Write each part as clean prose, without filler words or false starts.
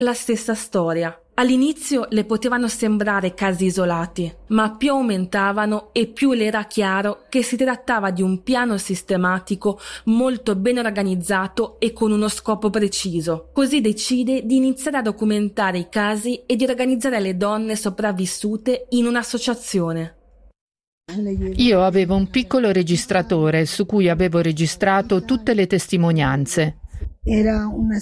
la stessa storia. All'inizio le potevano sembrare casi isolati, ma più aumentavano e più le era chiaro che si trattava di un piano sistematico molto ben organizzato e con uno scopo preciso. Così decide di iniziare a documentare i casi e di organizzare le donne sopravvissute in un'associazione. Io avevo un piccolo registratore su cui avevo registrato tutte le testimonianze. Era una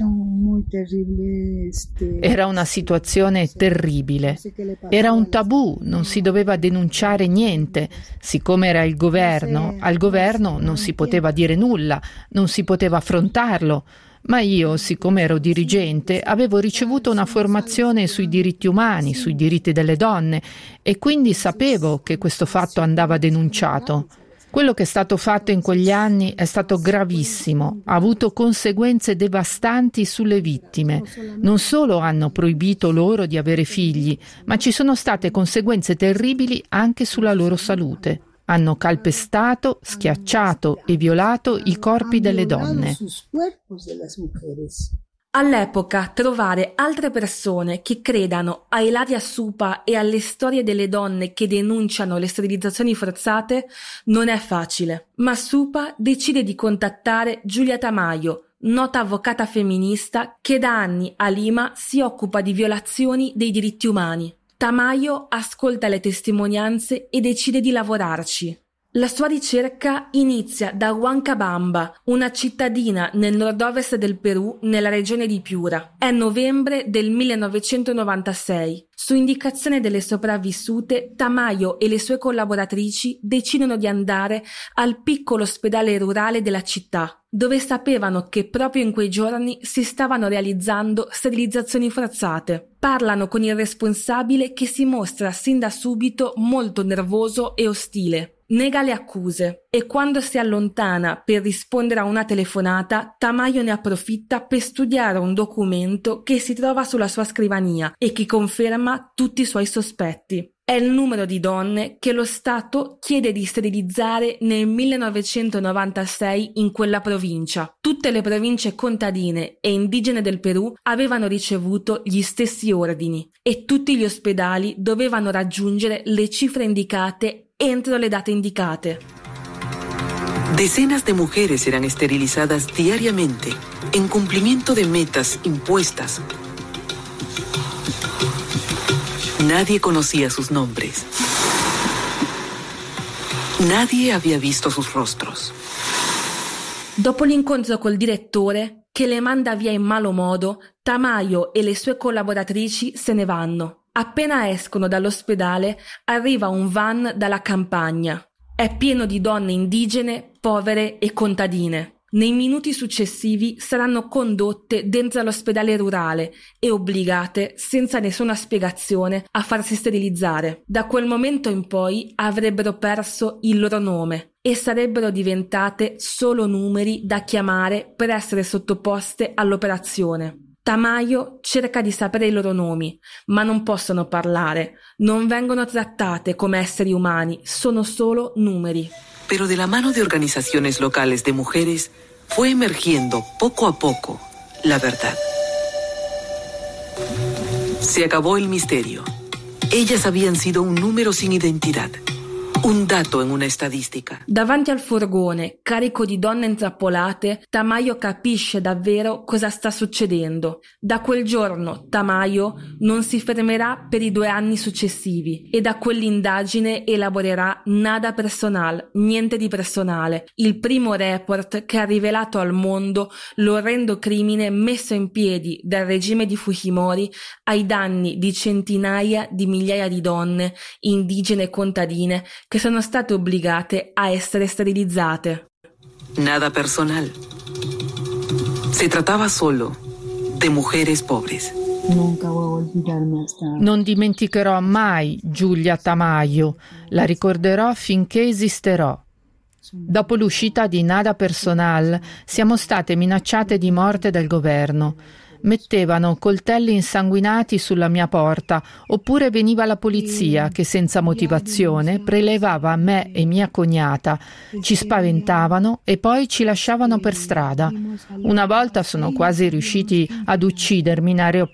situazione terribile. Era un tabù, non si doveva denunciare niente. Siccome era il governo, al governo non si poteva dire nulla, non si poteva affrontarlo. Ma io, siccome ero dirigente, avevo ricevuto una formazione sui diritti umani, sui diritti delle donne, e quindi sapevo che questo fatto andava denunciato. Quello che è stato fatto in quegli anni è stato gravissimo, ha avuto conseguenze devastanti sulle vittime. Non solo hanno proibito loro di avere figli, ma ci sono state conseguenze terribili anche sulla loro salute. Hanno calpestato, schiacciato e violato i corpi delle donne. All'epoca trovare altre persone che credano a Ilaria Supa e alle storie delle donne che denunciano le sterilizzazioni forzate non è facile, ma Supa decide di contattare Giulia Tamayo, nota avvocata femminista che da anni a Lima si occupa di violazioni dei diritti umani. Tamayo ascolta le testimonianze e decide di lavorarci. La sua ricerca inizia da Huancabamba, una cittadina nel nord-ovest del Perù, nella regione di Piura. È novembre del 1996. Su indicazione delle sopravvissute, Tamayo e le sue collaboratrici decidono di andare al piccolo ospedale rurale della città, dove sapevano che proprio in quei giorni si stavano realizzando sterilizzazioni forzate. Parlano con il responsabile che si mostra sin da subito molto nervoso e ostile. Nega le accuse e quando si allontana per rispondere a una telefonata, Tamayo ne approfitta per studiare un documento che si trova sulla sua scrivania e che conferma tutti i suoi sospetti. È il numero di donne che lo Stato chiede di sterilizzare nel 1996 in quella provincia. Tutte le province contadine e indigene del Perù avevano ricevuto gli stessi ordini e tutti gli ospedali dovevano raggiungere le cifre indicate entro le date indicate. Decenas de mujeres eran esterilizadas diariamente en cumplimiento de metas impuestas. Nadie conocía sus nombres. Nadie había visto sus rostros. Dopo l'incontro col direttore, che le manda via in malo modo, Tamayo e le sue collaboratrici se ne vanno. Appena escono dall'ospedale, arriva un van dalla campagna. È pieno di donne indigene, povere e contadine. Nei minuti successivi saranno condotte dentro all'ospedale rurale e obbligate, senza nessuna spiegazione, a farsi sterilizzare. Da quel momento in poi avrebbero perso il loro nome e sarebbero diventate solo numeri da chiamare per essere sottoposte all'operazione. Tamayo cerca di sapere i loro nomi, ma non possono parlare, non vengono trattate come esseri umani, sono solo numeri. Pero de la mano de organizaciones locales de mujeres fue emergiendo poco a poco la verdad. Se acabó el misterio. Ellas habían sido un número sin identidad. Un dato in una statistica. Davanti al furgone, carico di donne intrappolate, Tamayo capisce davvero cosa sta succedendo. Da quel giorno Tamayo non si fermerà per i 2 anni successivi e da quell'indagine elaborerà Nada Personal, niente di personale, il primo report che ha rivelato al mondo l'orrendo crimine messo in piedi dal regime di Fujimori ai danni di centinaia di migliaia di donne, indigene e contadine, che sono state obbligate a essere sterilizzate. Nada personal. Se trataba solo de mujeres pobres. Non dimenticherò mai Giulia Tamayo, la ricorderò finché esisterò. Dopo l'uscita di Nada Personal siamo state minacciate di morte dal governo. Mettevano coltelli insanguinati sulla mia porta, oppure veniva la polizia che senza motivazione prelevava me e mia cognata, ci spaventavano e poi ci lasciavano per strada. Una volta sono quasi riusciti ad uccidermi in aeroporto.